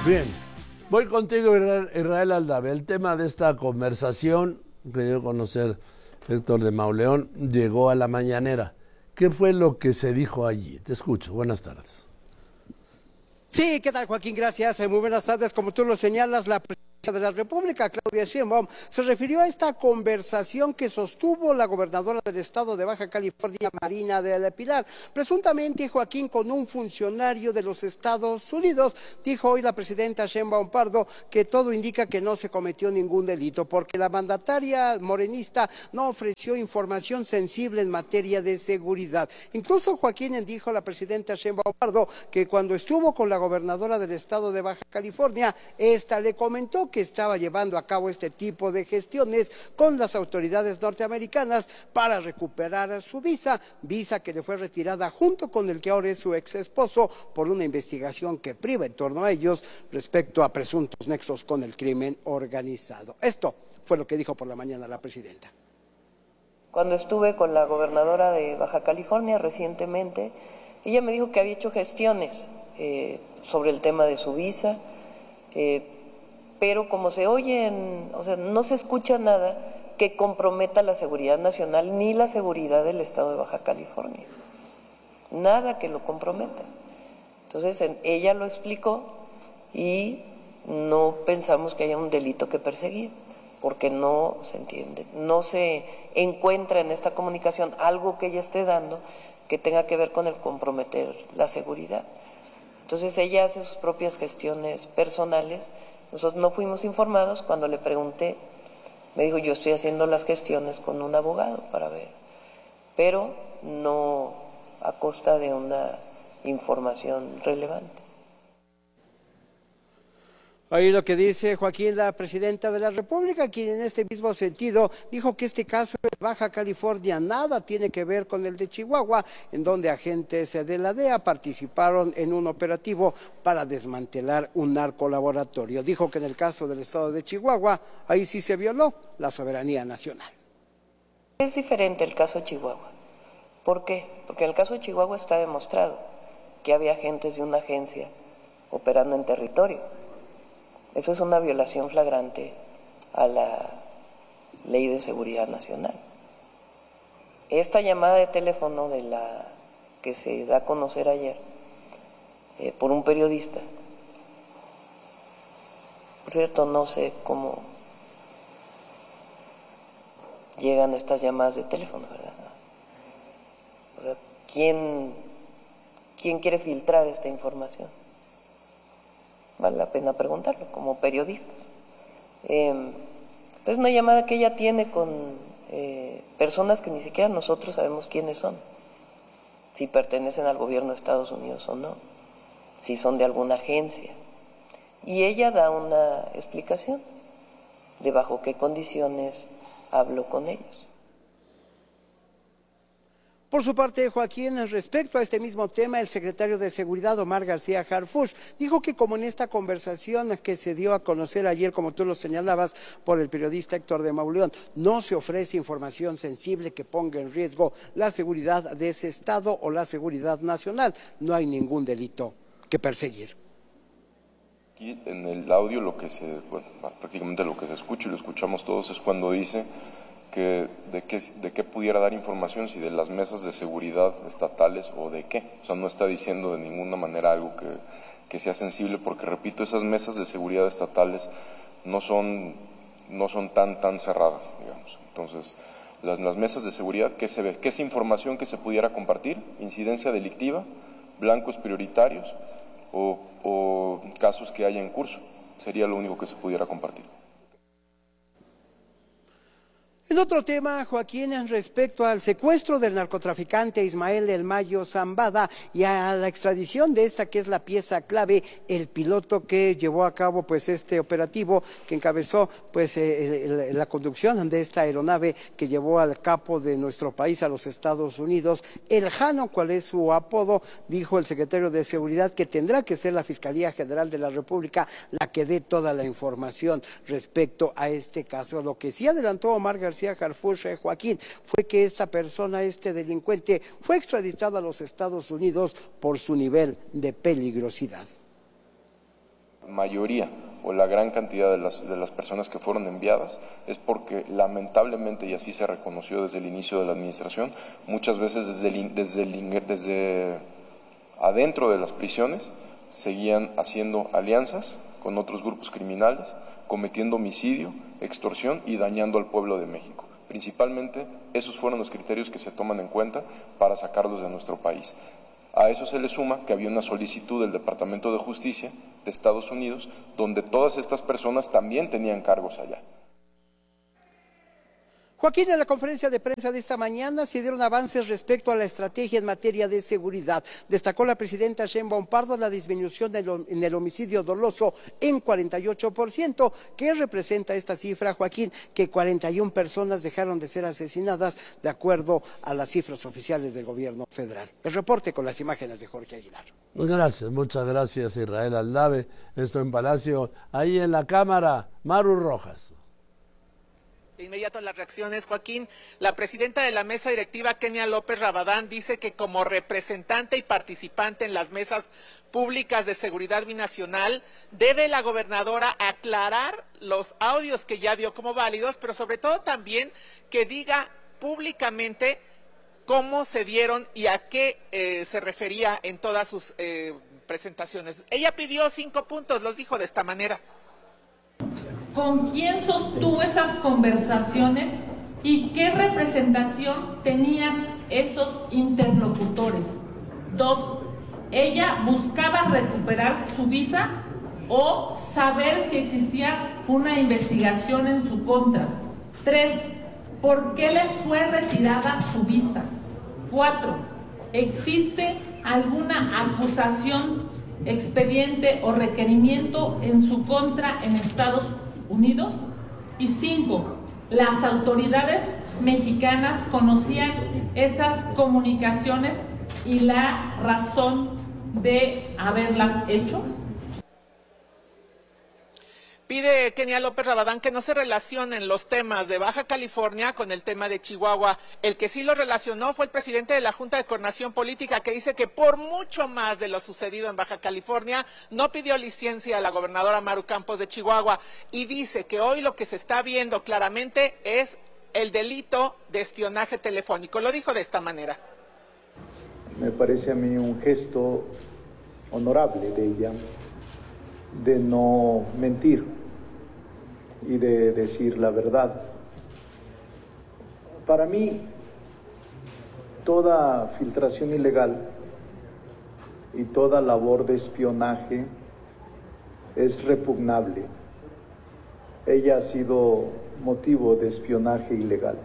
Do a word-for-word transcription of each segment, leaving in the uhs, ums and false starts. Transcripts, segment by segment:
Bien, voy contigo, Israel Aldave. El tema de esta conversación que dio a conocer Héctor de Mauleón llegó a la mañanera. ¿Qué fue lo que se dijo allí? Te escucho. Buenas tardes. Sí, ¿qué tal, Joaquín? Gracias. Muy buenas tardes. Como tú lo señalas, la presidenta de la República, Claudia Sheinbaum, se refirió a esta conversación que sostuvo la gobernadora del estado de Baja California, Marina del Pilar, presuntamente, Joaquín, con un funcionario de los Estados Unidos. Dijo hoy la presidenta Sheinbaum Pardo que todo indica que no se cometió ningún delito, porque la mandataria morenista no ofreció información sensible en materia de seguridad. Incluso, Joaquín, dijo la presidenta Sheinbaum Pardo que cuando estuvo con la gobernadora del estado de Baja California, esta le comentó que estaba llevando a cabo este tipo de gestiones con las autoridades norteamericanas para recuperar su visa, visa que le fue retirada junto con el que ahora es su ex esposo por una investigación que priva en torno a ellos respecto a presuntos nexos con el crimen organizado. Esto fue lo que dijo por la mañana la presidenta. Cuando estuve con la gobernadora de Baja California recientemente, ella me dijo que había hecho gestiones eh, sobre el tema de su visa, eh, pero como se oyen, o sea, no se escucha nada que comprometa la seguridad nacional ni la seguridad del estado de Baja California. Nada que lo comprometa. Entonces, en, ella lo explicó y no pensamos que haya un delito que perseguir, porque no se entiende, no se encuentra en esta comunicación algo que ella esté dando que tenga que ver con el comprometer la seguridad. Entonces, ella hace sus propias gestiones personales. Nosotros no fuimos informados. Cuando le pregunté, me dijo, yo estoy haciendo las gestiones con un abogado para ver, pero no a costa de una información relevante. Ahí lo que dice, Joaquín, la presidenta de la República, quien en este mismo sentido dijo que este caso de Baja California nada tiene que ver con el de Chihuahua, en donde agentes de la D E A participaron en un operativo para desmantelar un narcolaboratorio. Dijo que en el caso del estado de Chihuahua, ahí sí se violó la soberanía nacional. Es diferente el caso de Chihuahua. ¿Por qué? Porque en el caso de Chihuahua está demostrado que había agentes de una agencia operando en territorio. Eso es una violación flagrante a la Ley de Seguridad Nacional. Esta llamada de teléfono de la que se da a conocer ayer eh, por un periodista, por cierto, no sé cómo llegan estas llamadas de teléfono, ¿verdad? O sea, ¿quién, quién quiere filtrar esta información? Vale la pena preguntarlo, como periodistas. Eh, es una llamada que ella tiene con eh, personas que ni siquiera nosotros sabemos quiénes son, si pertenecen al gobierno de Estados Unidos o no, si son de alguna agencia. Y ella da una explicación de bajo qué condiciones habló con ellos. Por su parte, Joaquín, respecto a este mismo tema, el secretario de Seguridad, Omar García Harfuch, dijo que como en esta conversación que se dio a conocer ayer, como tú lo señalabas, por el periodista Héctor de Mauleón, no se ofrece información sensible que ponga en riesgo la seguridad de ese estado o la seguridad nacional. No hay ningún delito que perseguir. Aquí en el audio lo que se, bueno, prácticamente lo que se escucha y lo escuchamos todos es cuando dice que de qué, de qué pudiera dar información, si de las mesas de seguridad estatales o de qué. O sea, no está diciendo de ninguna manera algo que, que sea sensible, porque repito, esas mesas de seguridad estatales no son, no son tan, tan cerradas, digamos. Entonces, las, las mesas de seguridad, ¿qué se ve? ¿Qué es información que se pudiera compartir? Incidencia delictiva, blancos prioritarios o, o casos que haya en curso. Sería lo único que se pudiera compartir. En otro tema, Joaquín, respecto al secuestro del narcotraficante Ismael El Mayo Zambada y a la extradición de esta que es la pieza clave, el piloto que llevó a cabo pues este operativo, que encabezó pues eh, el, el, la conducción de esta aeronave que llevó al capo de nuestro país a los Estados Unidos, El Jano, cuál es su apodo, dijo el secretario de Seguridad que tendrá que ser la Fiscalía General de la República la que dé toda la información respecto a este caso. Lo que sí adelantó Omar García Harfuch, Joaquín, fue que esta persona, este delincuente, fue extraditado a los Estados Unidos por su nivel de peligrosidad. mayoría o la gran cantidad de las, de las personas que fueron enviadas es porque lamentablemente, y así se reconoció desde el inicio de la administración, muchas veces desde, el, desde, el, desde adentro de las prisiones seguían haciendo alianzas con otros grupos criminales, cometiendo homicidio, extorsión y dañando al pueblo de México. Principalmente esos fueron los criterios que se toman en cuenta para sacarlos de nuestro país. A eso se le suma que había una solicitud del Departamento de Justicia de Estados Unidos, donde todas estas personas también tenían cargos allá. Joaquín, en la conferencia de prensa de esta mañana se dieron avances respecto a la estrategia en materia de seguridad. Destacó la presidenta Sheinbaum Pardo la disminución en el homicidio doloso en cuarenta y ocho por ciento. ¿Qué representa esta cifra, Joaquín? Que cuarenta y una personas dejaron de ser asesinadas de acuerdo a las cifras oficiales del gobierno federal. El reporte con las imágenes de Jorge Aguilar. Gracias, muchas gracias Israel Aldave. Esto en Palacio, ahí en la Cámara, Maru Rojas. De inmediato las reacciones, Joaquín. La presidenta de la mesa directiva, Kenia López Rabadán, dice que como representante y participante en las mesas públicas de seguridad binacional, debe la gobernadora aclarar los audios que ya dio como válidos, pero sobre todo también que diga públicamente cómo se dieron y a qué eh, se refería en todas sus eh, presentaciones. Ella pidió cinco puntos, los dijo de esta manera. ¿Con quién sostuvo esas conversaciones y qué representación tenían esos interlocutores? Dos, ¿ella buscaba recuperar su visa o saber si existía una investigación en su contra? Tres, ¿por qué le fue retirada su visa? Cuatro, ¿existe alguna acusación, expediente o requerimiento en su contra en Estados Unidos? Y cinco, ¿las autoridades mexicanas conocían esas comunicaciones y la razón de haberlas hecho? Pide Kenia López Rabadán que no se relacionen los temas de Baja California con el tema de Chihuahua. El que sí lo relacionó fue el presidente de la Junta de Coordinación Política, que dice que por mucho más de lo sucedido en Baja California, no pidió licencia a la gobernadora Maru Campos de Chihuahua, y dice que hoy lo que se está viendo claramente es el delito de espionaje telefónico. Lo dijo de esta manera. Me parece a mí un gesto honorable de ella, de no mentir y de decir la verdad. Para mí, toda filtración ilegal y toda labor de espionaje es repugnable. Ella ha sido motivo de espionaje ilegal.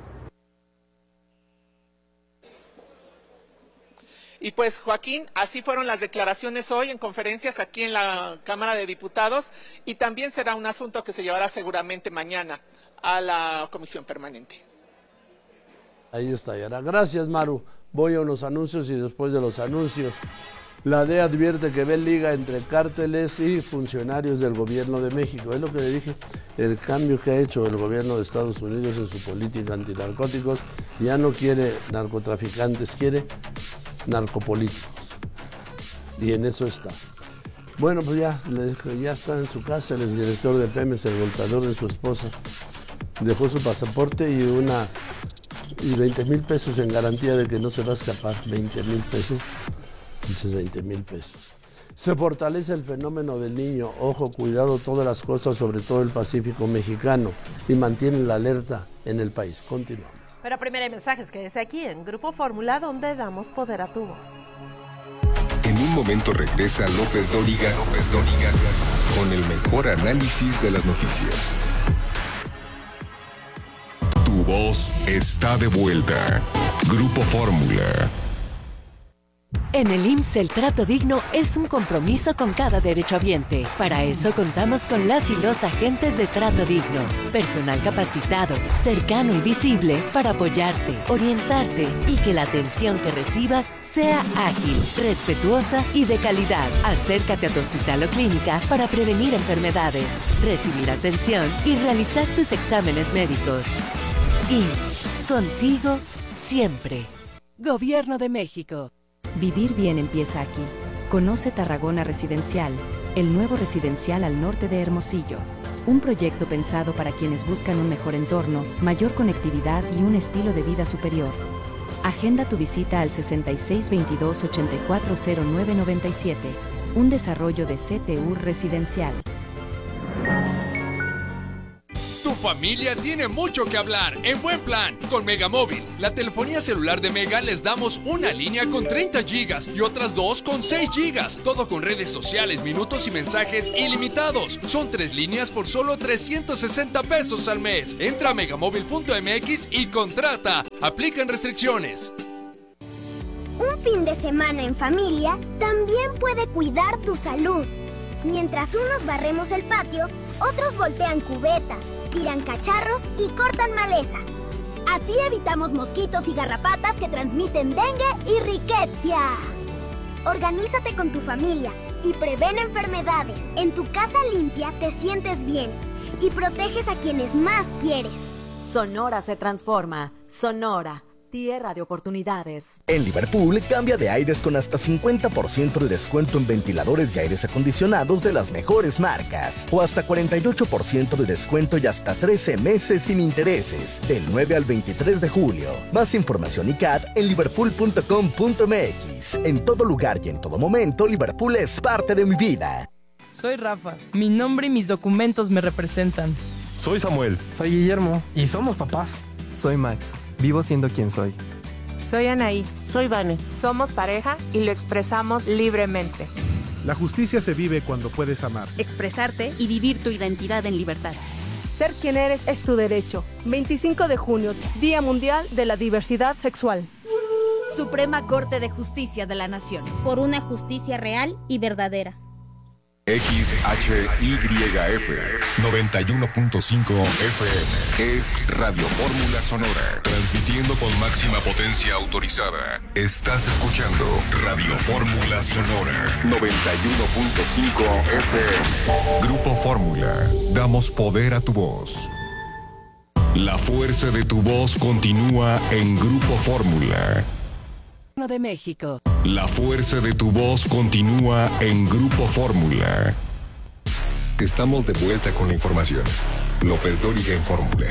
Y pues, Joaquín, así fueron las declaraciones hoy en conferencias aquí en la Cámara de Diputados, y también será un asunto que se llevará seguramente mañana a la Comisión Permanente. Ahí está, Yara. Gracias, Maru. Voy a unos anuncios y después de los anuncios, la D E A advierte que ve liga entre cárteles y funcionarios del gobierno de México. Es lo que le dije, el cambio que ha hecho el gobierno de Estados Unidos en su política antinarcóticos. Ya no quiere narcotraficantes, quiere narcopolíticos, y en eso está. Bueno, pues ya, ya está en su casa el director de Pemex, el golpeador de su esposa. Dejó su pasaporte y una y veinte mil pesos en garantía de que no se va a escapar. veinte mil pesos, entonces veinte mil pesos. Se fortalece el fenómeno del niño. Ojo, cuidado, todas las cosas, sobre todo el Pacífico mexicano, y mantienen la alerta en el país. Continuamos. Pero primero hay mensajes, quédese aquí en Grupo Fórmula, donde damos poder a tu voz. En un momento regresa López Dóriga, López Dóriga, con el mejor análisis de las noticias. Tu voz está de vuelta. Grupo Fórmula. En el I M S S el trato digno es un compromiso con cada derechohabiente. Para eso contamos con las y los agentes de trato digno. Personal capacitado, cercano y visible para apoyarte, orientarte y que la atención que recibas sea ágil, respetuosa y de calidad. Acércate a tu hospital o clínica para prevenir enfermedades, recibir atención y realizar tus exámenes médicos. I M S S, contigo siempre. Gobierno de México. Vivir bien empieza aquí. Conoce Tarragona Residencial, el nuevo residencial al norte de Hermosillo. Un proyecto pensado para quienes buscan un mejor entorno, mayor conectividad y un estilo de vida superior. Agenda tu visita al sesenta y seis veintidós ochenta y cuatro cero nueve noventa y siete, un desarrollo de C T U Residencial. Tu familia tiene mucho que hablar en Buen Plan con Megamóvil. La telefonía celular de Mega les damos una línea con treinta gigas y otras dos con seis gigas. Todo con redes sociales, minutos y mensajes ilimitados. Son tres líneas por solo trescientos sesenta pesos al mes. Entra a megamóvil punto m x y contrata. Aplican restricciones. Un fin de semana en familia también puede cuidar tu salud. Mientras unos barremos el patio, otros voltean cubetas, tiran cacharros y cortan maleza. Así evitamos mosquitos y garrapatas que transmiten dengue y riqueza. Organízate con tu familia y prevén enfermedades. En tu casa limpia te sientes bien y proteges a quienes más quieres. Sonora se transforma. Sonora, tierra de oportunidades. En Liverpool, cambia de aires con hasta cincuenta por ciento de descuento en ventiladores y aires acondicionados de las mejores marcas. O hasta cuarenta y ocho por ciento de descuento y hasta trece meses sin intereses. Del nueve al veintitrés de julio. Más información y C A D en liverpool punto com punto m x. En todo lugar y en todo momento, Liverpool es parte de mi vida. Soy Rafa. Mi nombre y mis documentos me representan. Soy Samuel. Soy Guillermo. Y somos papás. Soy Max. Vivo siendo quien soy. Soy Anaí. Soy Vane. Somos pareja y lo expresamos libremente. La justicia se vive cuando puedes amar, expresarte y vivir tu identidad en libertad. Ser quien eres es tu derecho. veinticinco de junio, Día Mundial de la Diversidad Sexual. Suprema Corte de Justicia de la Nación. Por una justicia real y verdadera. X H Y F noventa y uno punto cinco F M es Radio Fórmula Sonora, transmitiendo con máxima potencia autorizada. Estás escuchando Radio Fórmula Sonora noventa y uno punto cinco F M. Grupo Fórmula, damos poder a tu voz. La fuerza de tu voz continúa en Grupo Fórmula. De México. La fuerza de tu voz continúa en Grupo Fórmula. Estamos de vuelta con la información. López Dóriga en Fórmula.